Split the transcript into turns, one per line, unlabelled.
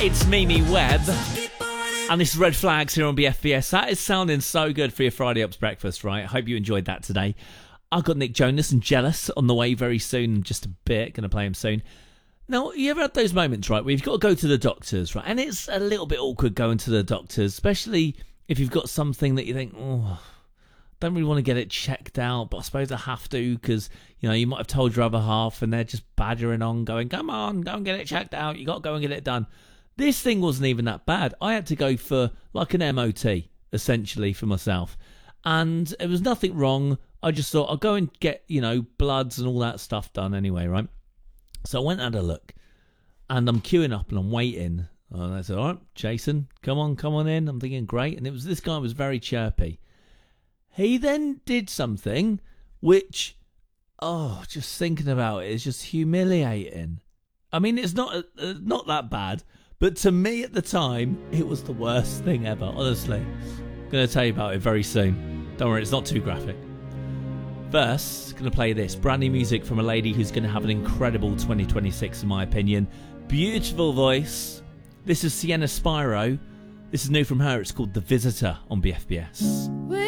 It's Mimi Webb. And this is Red Flags here on BFBS. That is sounding so good for your Friday Ups breakfast, right? I hope you enjoyed that today. I've got Nick Jonas and Jealous on the way very soon, just a bit. Going to play him soon. Now, you ever had those moments, right, where you've got to go to the doctors, right? And it's a little bit awkward going to the doctors, especially if you've got something that you think, oh, don't really want to get it checked out, but I suppose I have to because, you know, you might have told your other half and they're just badgering on, going, come on, go and get it checked out. You got to go and get it done. This thing wasn't even that bad. I had to go for like an MOT, essentially, for myself. And there was nothing wrong. I just thought I'll go and get, you know, bloods and all that stuff done anyway, right? So I went and had a look. And I'm queuing up and I'm waiting. And I said, all right, Jason, come on in. I'm thinking, great. And this guy was very chirpy. He then did something which, just thinking about it is just humiliating. I mean, it's not that bad. But to me at the time, it was the worst thing ever, honestly. I'm going to tell you about it very soon. Don't worry, it's not too graphic. First, going to play this. Brand new music from a lady who's going to have an incredible 2026, in my opinion. Beautiful voice. This is Sienna Spiro. This is new from her. It's called The Visitor on BFBS.